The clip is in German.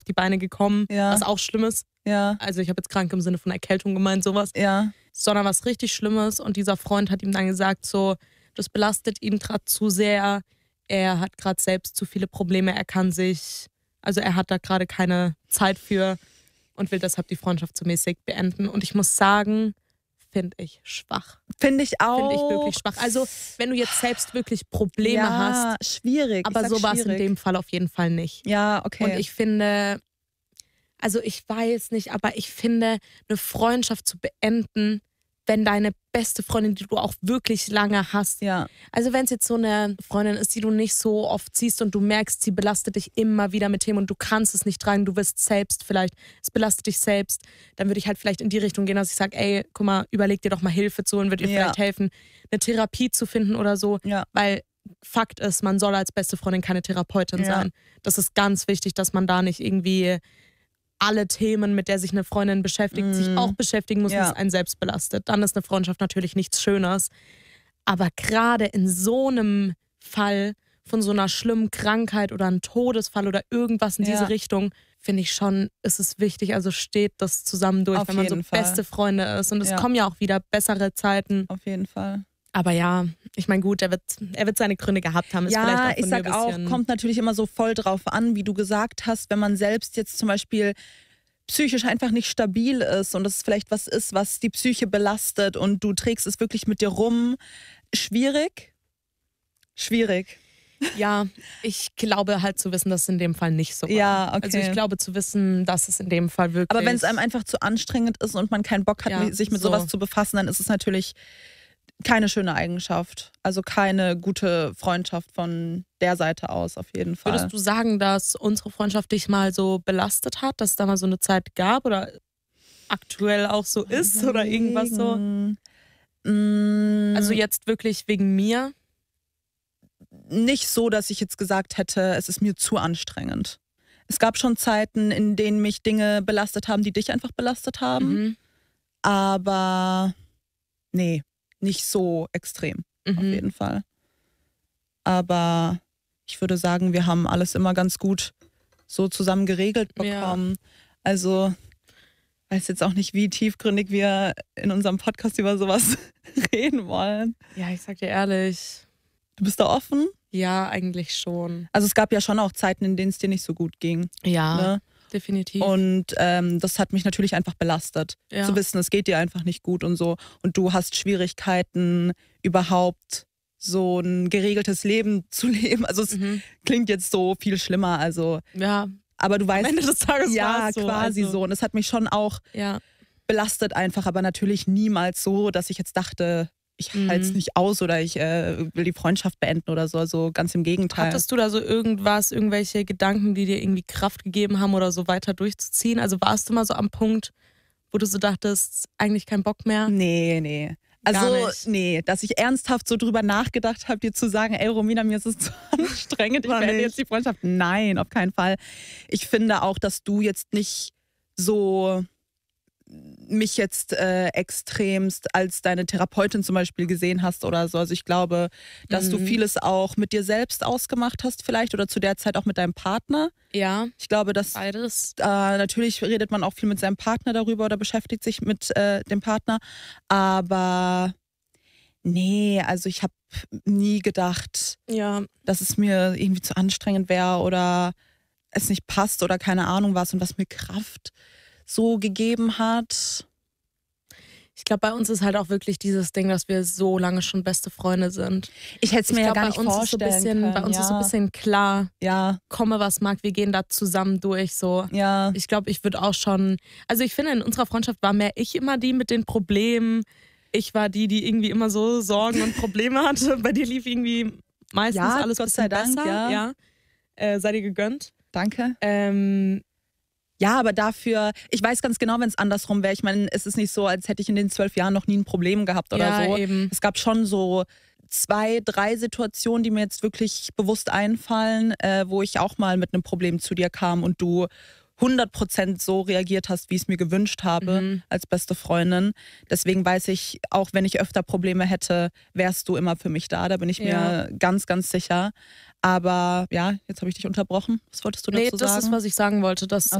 die Beine gekommen, Ja. was auch schlimm ist. Ja. Also ich habe jetzt krank im Sinne von Erkältung gemeint, sowas. Ja. Sondern was richtig Schlimmes. Und dieser Freund hat ihm dann gesagt, so, das belastet ihn gerade zu sehr. Er hat gerade selbst zu viele Probleme. Er hat da gerade keine Zeit für und will deshalb die Freundschaft so mäßig beenden. Und ich muss sagen, finde ich schwach. Finde ich auch. Finde ich wirklich schwach. Also wenn du jetzt selbst wirklich Probleme hast. Schwierig. Aber so war es in dem Fall auf jeden Fall nicht. Ja, okay. Und ich finde, also ich weiß nicht, aber ich finde, eine Freundschaft zu beenden, wenn deine beste Freundin, die du auch wirklich lange hast. Ja. Also wenn es jetzt so eine Freundin ist, die du nicht so oft siehst und du merkst, sie belastet dich immer wieder mit Themen und du kannst es nicht tragen, du wirst selbst vielleicht, es belastet dich selbst, dann würde ich halt vielleicht in die Richtung gehen, dass ich sage, ey, guck mal, überleg dir doch mal Hilfe zu holen, wird dir vielleicht helfen, eine Therapie zu finden oder so. Ja. Weil Fakt ist, man soll als beste Freundin keine Therapeutin sein. Das ist ganz wichtig, dass man da nicht irgendwie alle Themen, mit der sich eine Freundin beschäftigt, sich auch beschäftigen muss, was einen selbst belastet. Dann ist eine Freundschaft natürlich nichts Schönes. Aber gerade in so einem Fall von so einer schlimmen Krankheit oder einem Todesfall oder irgendwas in diese Richtung, finde ich schon, ist es wichtig, also steht das zusammen durch, Auf wenn man so jeden Fall. beste Freunde ist. Und es kommen ja auch wieder bessere Zeiten. Auf jeden Fall. Aber ja, ich meine, gut, er wird seine Gründe gehabt haben. Ist vielleicht auch von ich sag mir ein bisschen, auch, kommt natürlich immer so voll drauf an, wie du gesagt hast, wenn man selbst jetzt zum Beispiel psychisch einfach nicht stabil ist und das vielleicht was ist, was die Psyche belastet und du trägst es wirklich mit dir rum. Schwierig. Ja, ich glaube halt zu wissen, dass es in dem Fall nicht so war. Ja, okay. Also ich glaube zu wissen, dass es in dem Fall wirklich... Aber wenn es einem einfach zu anstrengend ist und man keinen Bock hat, sich mit sowas zu befassen, dann ist es natürlich keine schöne Eigenschaft. Also keine gute Freundschaft von der Seite aus, auf jeden Fall. Würdest du sagen, dass unsere Freundschaft dich mal so belastet hat, dass es da mal so eine Zeit gab oder aktuell auch so ist oder irgendwas so? Also jetzt wirklich wegen mir? Nicht so, dass ich jetzt gesagt hätte, es ist mir zu anstrengend. Es gab schon Zeiten, in denen mich Dinge belastet haben, die dich einfach belastet haben. Aber nee, nicht so extrem, auf jeden Fall. Aber ich würde sagen, wir haben alles immer ganz gut so zusammen geregelt bekommen. Ja. Also weiß jetzt auch nicht, wie tiefgründig wir in unserem Podcast über sowas reden wollen. Ja, ich sag dir ehrlich. Du bist da offen? Ja, eigentlich schon. Also es gab ja schon auch Zeiten, in denen es dir nicht so gut ging. Ja, ne? Definitiv. Und das hat mich natürlich einfach belastet. Ja. Zu wissen, es geht dir einfach nicht gut und so. Und du hast Schwierigkeiten, überhaupt so ein geregeltes Leben zu leben. Also es klingt jetzt so viel schlimmer. Also, ja. Aber du weißt, am Ende des Tages ja, so, quasi also. so. Und es hat mich schon auch belastet einfach, aber natürlich niemals so, dass ich jetzt dachte, ich halte es nicht aus oder ich will die Freundschaft beenden oder so. Also ganz im Gegenteil. Hattest du da so irgendwelche Gedanken, die dir irgendwie Kraft gegeben haben oder so weiter durchzuziehen? Also warst du mal so am Punkt, wo du so dachtest, eigentlich kein Bock mehr? Nee. Also, nee, dass ich ernsthaft so drüber nachgedacht habe, dir zu sagen, ey Romina, mir ist es zu anstrengend, ich beende jetzt die Freundschaft. Nein, auf keinen Fall. Ich finde auch, dass du jetzt nicht so mich jetzt extremst als deine Therapeutin zum Beispiel gesehen hast oder so. Also ich glaube, dass du vieles auch mit dir selbst ausgemacht hast vielleicht oder zu der Zeit auch mit deinem Partner. Ja, ich glaube, dass beides. Natürlich redet man auch viel mit seinem Partner darüber oder beschäftigt sich mit dem Partner. Aber nee, also ich habe nie gedacht, dass es mir irgendwie zu anstrengend wäre oder es nicht passt oder keine Ahnung was und was mir Kraft so gegeben hat. Ich glaube, bei uns ist halt auch wirklich dieses Ding, dass wir so lange schon beste Freunde sind. Ich hätte es mir ja gar nicht vorstellen können. Bei uns ist so ein bisschen klar, komme was mag, wir gehen da zusammen durch. So. Ja. Ich glaube, ich würde auch schon, also ich finde, in unserer Freundschaft war mehr ich immer die mit den Problemen. Ich war die irgendwie immer so Sorgen und Probleme hatte. Bei dir lief irgendwie meistens alles Gott sei Dank, besser. Ja. Sei dir gegönnt. Danke. Ja, aber dafür, ich weiß ganz genau, wenn es andersrum wäre. Ich meine, es ist nicht so, als hätte ich in den 12 Jahren noch nie ein Problem gehabt oder so. Eben. Es gab schon so 2, 3 Situationen, die mir jetzt wirklich bewusst einfallen, wo ich auch mal mit einem Problem zu dir kam und du 100% so reagiert hast, wie ich es mir gewünscht habe als beste Freundin. Deswegen weiß ich, auch wenn ich öfter Probleme hätte, wärst du immer für mich da. Da bin ich mir ganz, ganz sicher. Aber ja, jetzt habe ich dich unterbrochen. Was wolltest du dazu sagen? Das ist, was ich sagen wollte, dass